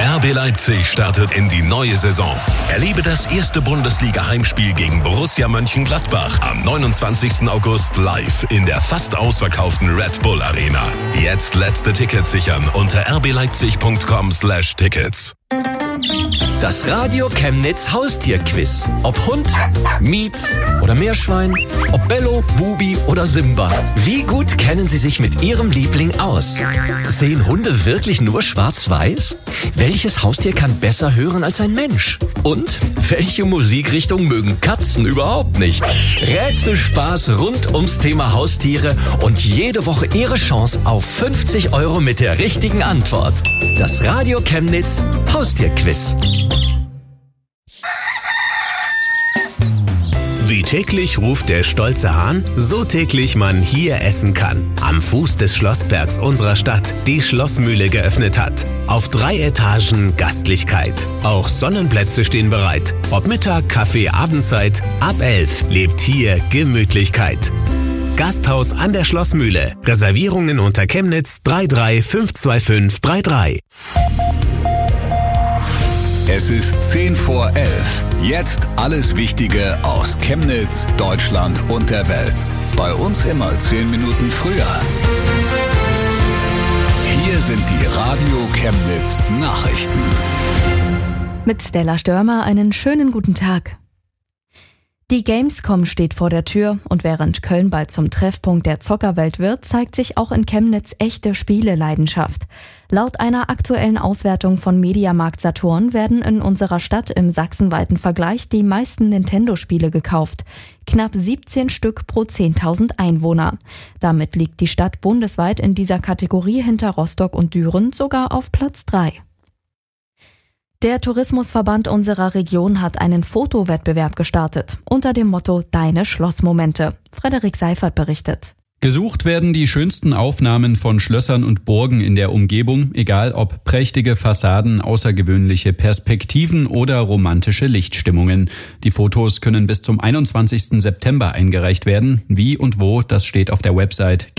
RB Leipzig startet in die neue Saison. Erlebe das erste Bundesliga-Heimspiel gegen Borussia Mönchengladbach am 29. August live in der fast ausverkauften Red Bull Arena. Jetzt letzte Tickets sichern unter rbleipzig.com/Tickets. Das Radio Chemnitz Haustierquiz. Ob Hund, Mietz oder Meerschwein, ob Bello, Bubi oder Simba. Wie gut kennen Sie sich mit Ihrem Liebling aus? Sehen Hunde wirklich nur schwarz-weiß? Welches Haustier kann besser hören als ein Mensch? Und welche Musikrichtung mögen Katzen überhaupt nicht? Rätselspaß rund ums Thema Haustiere und jede Woche Ihre Chance auf 50 € mit der richtigen Antwort. Das Radio Chemnitz Haustierquiz. Wie täglich ruft der stolze Hahn, so täglich man hier essen kann. Am Fuß des Schlossbergs unserer Stadt die Schlossmühle geöffnet hat. Auf 3 Etagen Gastlichkeit. Auch Sonnenplätze stehen bereit. Ob Mittag, Kaffee, Abendzeit, ab 11 lebt hier Gemütlichkeit. Gasthaus an der Schlossmühle. Reservierungen unter Chemnitz 3352533. Es ist 10 vor 11. Jetzt alles Wichtige aus Chemnitz, Deutschland und der Welt. Bei uns immer 10 Minuten früher. Hier sind die Radio Chemnitz Nachrichten. Mit Stella Störmer einen schönen guten Tag. Die Gamescom steht vor der Tür und während Köln bald zum Treffpunkt der Zockerwelt wird, zeigt sich auch in Chemnitz echte Spieleleidenschaft. Laut einer aktuellen Auswertung von Mediamarkt Saturn werden in unserer Stadt im sachsenweiten Vergleich die meisten Nintendo-Spiele gekauft. Knapp 17 Stück pro 10.000 Einwohner. Damit liegt die Stadt bundesweit in dieser Kategorie hinter Rostock und Düren sogar auf Platz 3. Der Tourismusverband unserer Region hat einen Fotowettbewerb gestartet, unter dem Motto Deine Schlossmomente. Frederik Seifert berichtet. Gesucht werden die schönsten Aufnahmen von Schlössern und Burgen in der Umgebung, egal ob prächtige Fassaden, außergewöhnliche Perspektiven oder romantische Lichtstimmungen. Die Fotos können bis zum 21. September eingereicht werden. Wie und wo, das steht auf der Website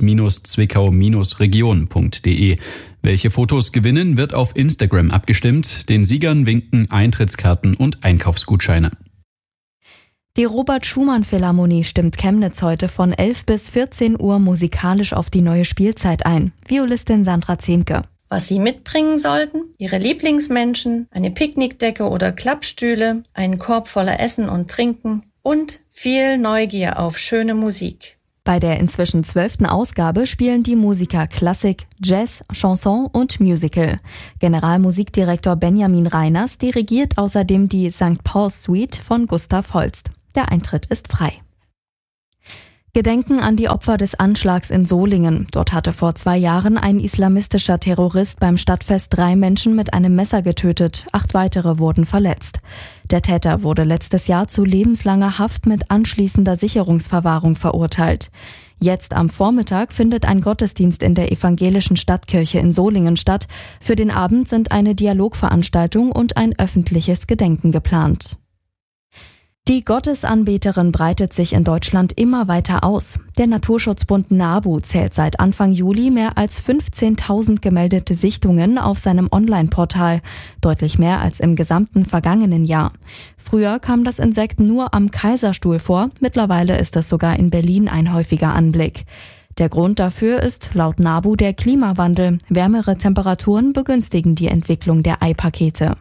chemnitz-zwickau-region.de. Welche Fotos gewinnen, wird auf Instagram abgestimmt. Den Siegern winken Eintrittskarten und Einkaufsgutscheine. Die Robert-Schumann-Philharmonie stimmt Chemnitz heute von 11 bis 14 Uhr musikalisch auf die neue Spielzeit ein. Violistin Sandra Zemke. Was Sie mitbringen sollten? Ihre Lieblingsmenschen, eine Picknickdecke oder Klappstühle, einen Korb voller Essen und Trinken und viel Neugier auf schöne Musik. Bei der inzwischen 12. Ausgabe spielen die Musiker Klassik, Jazz, Chanson und Musical. Generalmusikdirektor Benjamin Reiners dirigiert außerdem die St. Paul's Suite von Gustav Holst. Der Eintritt ist frei. Gedenken an die Opfer des Anschlags in Solingen. Dort hatte vor 2 Jahren ein islamistischer Terrorist beim Stadtfest 3 Menschen mit einem Messer getötet. 8 weitere wurden verletzt. Der Täter wurde letztes Jahr zu lebenslanger Haft mit anschließender Sicherungsverwahrung verurteilt. Jetzt am Vormittag findet ein Gottesdienst in der evangelischen Stadtkirche in Solingen statt. Für den Abend sind eine Dialogveranstaltung und ein öffentliches Gedenken geplant. Die Gottesanbeterin breitet sich in Deutschland immer weiter aus. Der Naturschutzbund NABU zählt seit Anfang Juli mehr als 15.000 gemeldete Sichtungen auf seinem Online-Portal, deutlich mehr als im gesamten vergangenen Jahr. Früher kam das Insekt nur am Kaiserstuhl vor, mittlerweile ist es sogar in Berlin ein häufiger Anblick. Der Grund dafür ist laut NABU der Klimawandel. Wärmere Temperaturen begünstigen die Entwicklung der Eipakete.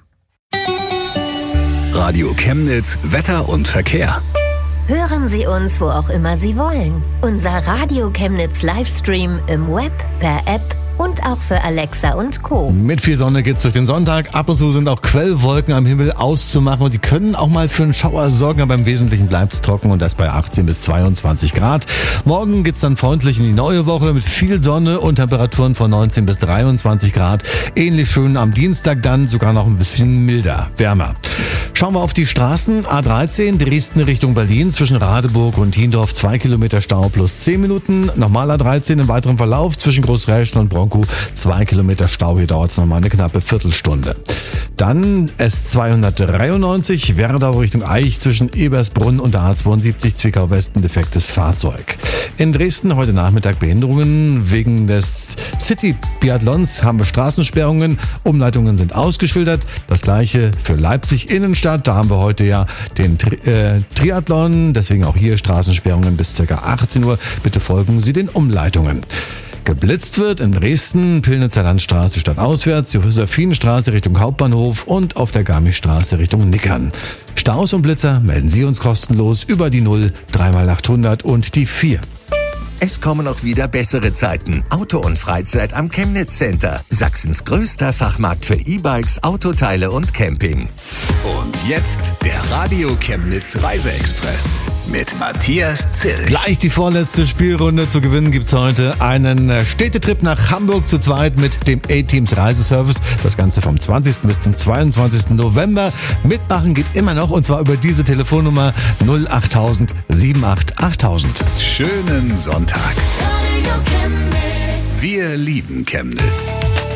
Radio Chemnitz, Wetter und Verkehr. Hören Sie uns, wo auch immer Sie wollen. Unser Radio Chemnitz Livestream im Web, per App und auch für Alexa und Co. Mit viel Sonne geht's durch den Sonntag. Ab und zu sind auch Quellwolken am Himmel auszumachen und die können auch mal für einen Schauer sorgen, aber im Wesentlichen bleibt's trocken und das bei 18 bis 22 Grad. Morgen geht's dann freundlich in die neue Woche mit viel Sonne und Temperaturen von 19 bis 23 Grad. Ähnlich schön am Dienstag dann, sogar noch ein bisschen milder, wärmer. Schauen wir auf die Straßen. A13 Dresden Richtung Berlin zwischen Radeburg und Hiendorf 2 Kilometer Stau plus 10 Minuten. Nochmal A13 im weiteren Verlauf zwischen Großräschen und Bronkow 2 Kilometer Stau. Hier dauert es nochmal eine knappe Viertelstunde. Dann S293 Werdau Richtung Eich zwischen Ebersbrunn und der A72 Zwickau Westen defektes Fahrzeug. In Dresden heute Nachmittag Behinderungen. Wegen des City-Biathlons haben wir Straßensperrungen. Umleitungen sind ausgeschildert. Das gleiche für Leipzig Innenstadt. Da haben wir heute ja den Triathlon. Deswegen auch hier Straßensperrungen bis ca. 18 Uhr. Bitte folgen Sie den Umleitungen. Geblitzt wird in Dresden, Pillnitzer Landstraße stadtauswärts, Josephinenstraße Richtung Hauptbahnhof und auf der Garmischstraße Richtung Nickern. Staus und Blitzer melden Sie uns kostenlos über die 0 3x800 und die 4. Es kommen auch wieder bessere Zeiten. Auto und Freizeit am Chemnitz Center. Sachsens größter Fachmarkt für E-Bikes, Autoteile und Camping. Und jetzt der Radio Chemnitz Reiseexpress mit Matthias Zill. Gleich die vorletzte Spielrunde. Zu gewinnen gibt's heute einen Städtetrip nach Hamburg zu zweit mit dem A-Teams Reiseservice. Das Ganze vom 20. bis zum 22. November. Mitmachen geht immer noch und zwar über diese Telefonnummer 08000 78 8000. Schönen Sonntag. Wir lieben Chemnitz.